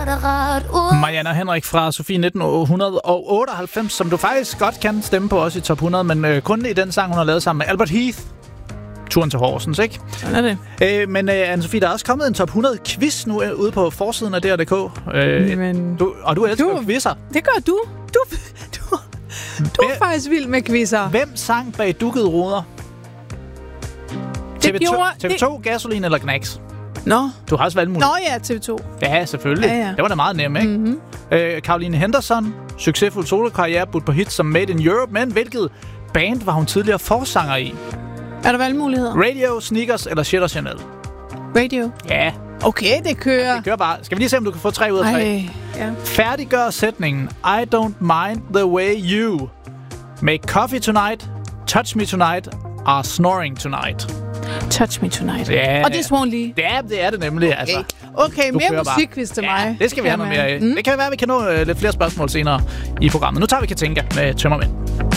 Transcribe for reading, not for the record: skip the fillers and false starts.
det rart ud. Marianne og Henrik fra Sofie 1998, som du faktisk godt kan stemme på også i top 100, men kun i den sang, hun har lavet sammen med Albert Heath. Turen til Horsens, ikke? Sådan er det. Men Anne-Sophie, der er også kommet en top 100 quiz nu ude på forsiden af DR.dk. Og du elsker quizzer. Det gør du. Du er faktisk vild med quizzer. Hvem sang bag dukkede ruder? TV2, Gasolin eller Knacks? Nå. Du har også valgt muligt. Nå ja, TV2. Ja, selvfølgelig. Ja. Det var da meget nemt, ikke? Mm-hmm. Caroline Henderson, succesfuld solokarriere, budt på hits som Made in Europe, men hvilket band var hun tidligere forsanger i? Er der valgmuligheder? Radio, Sneakers eller Shit og Chanel? Radio? Ja. Okay, det kører. Det kører bare. Skal vi lige se, om du kan få 3 ud af 3? Ja. Færdiggør sætningen I don't mind the way you make coffee tonight, touch me tonight, are snoring tonight. Touch me tonight. Ja. Og det er Swan Lee. Det er det nemlig. Okay, altså. okay, mere musikquiz til mig. Det skal vi have noget mere af. Det kan være, at vi kan nå lidt flere spørgsmål senere i programmet. Nu tager vi Katinka med Tømmermænd.